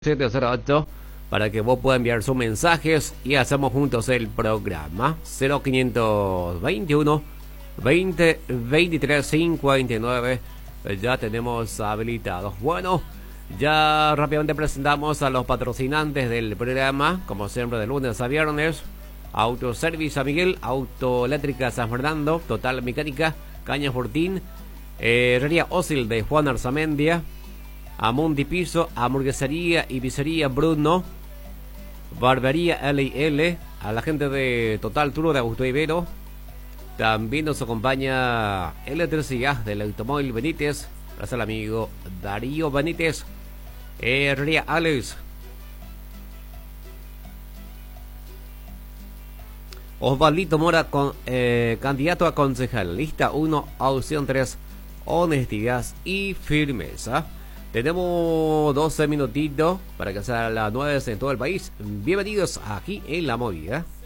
708 para que vos puedas enviar sus mensajes y hacemos juntos el programa 0521 20 23 59. Ya tenemos habilitados. Bueno, ya rápidamente presentamos a los patrocinantes del programa, como siempre de lunes a viernes. Autoservice San Miguel, Autoeléctrica San Fernando, Total Mecánica Caña Fortín, Herrería Ósil de Juan Arzamendia, Amundi Piso, Hamburguesería y Pizzería Bruno, Barbería L&L, a la gente de Total Tour de Augusto Ibero. También nos acompaña Electricidad del Automóvil Benítez, gracias al amigo Darío Benítez. Herrería Alex, Osvaldito Mora, candidato a concejal, lista 1, opción 3, honestidad y firmeza. Tenemos 12 minutitos para que sea las 9 en todo el país. Bienvenidos aquí en La Movida.